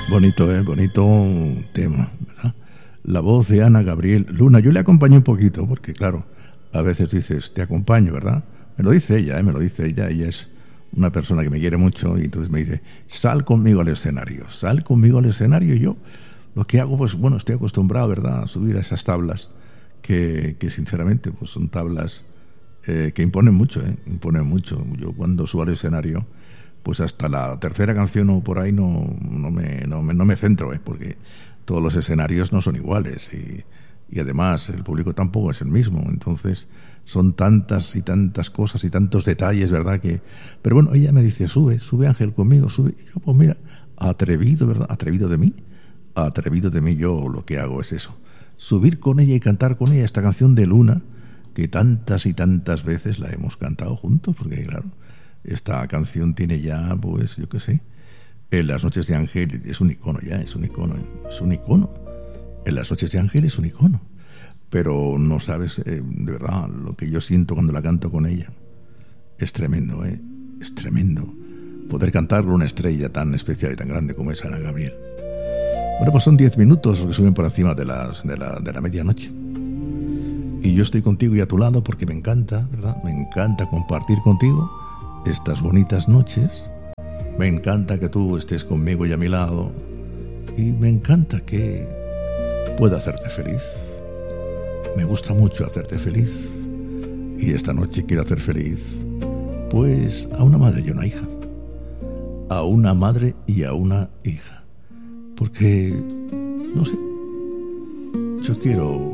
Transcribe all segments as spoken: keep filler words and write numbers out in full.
Bonito, ¿eh? Bonito tema, ¿verdad? La voz de Ana Gabriel Luna. Yo le acompañé un poquito, porque claro, a veces dices, te acompaño, ¿verdad? Me lo dice ella, ¿eh? Me lo dice ella. Ella es una persona que me quiere mucho y entonces me dice, sal conmigo al escenario, sal conmigo al escenario. Y yo lo que hago, pues bueno, estoy acostumbrado, ¿verdad?, a subir a esas tablas que, que sinceramente, pues son tablas eh, que imponen mucho, ¿eh? Imponen mucho. Yo cuando subo al escenario, pues hasta la tercera canción o por ahí no, no, me, no, me, no me centro, ¿eh? Porque todos los escenarios no son iguales y, y además el público tampoco es el mismo. Entonces son tantas y tantas cosas y tantos detalles, ¿verdad? Que, pero bueno, ella me dice, sube, sube Ángel conmigo, sube. Y yo, pues mira, atrevido, ¿verdad? Atrevido de mí, atrevido de mí, yo lo que hago es eso, subir con ella y cantar con ella esta canción de Luna, que tantas y tantas veces la hemos cantado juntos, porque claro, esta canción tiene ya, pues, yo qué sé, en Las Noches de Ángel es un icono ya, es un icono, es un icono. En Las Noches de Ángel es un icono. Pero no sabes, eh, de verdad, lo que yo siento cuando la canto con ella. Es tremendo, ¿eh? Es tremendo. Poder cantarlo a una estrella tan especial y tan grande como es Ana Gabriel. Bueno, pues son diez minutos los que suben por encima de, las, de, la, de la medianoche. Y yo estoy contigo y a tu lado porque me encanta, ¿verdad? Me encanta compartir contigo estas bonitas noches. Me encanta que tú estés conmigo y a mi lado. Y me encanta que pueda hacerte feliz. Me gusta mucho hacerte feliz. Y esta noche quiero hacer feliz, pues, a una madre y a una hija. A una madre y a una hija. Porque, no sé, yo quiero...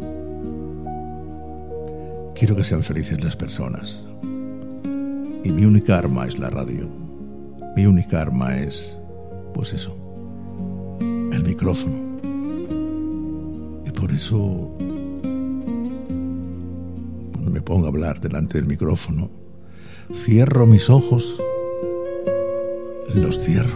Quiero que sean felices las personas. Y mi única arma es la radio. Mi única arma es, pues eso, el micrófono. Y por eso, cuando me pongo a hablar delante del micrófono, cierro mis ojos, los cierro,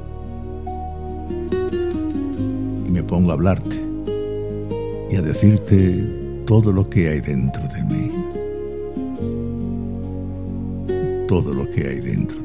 y me pongo a hablarte y a decirte todo lo que hay dentro de mí. Todo lo que hay dentro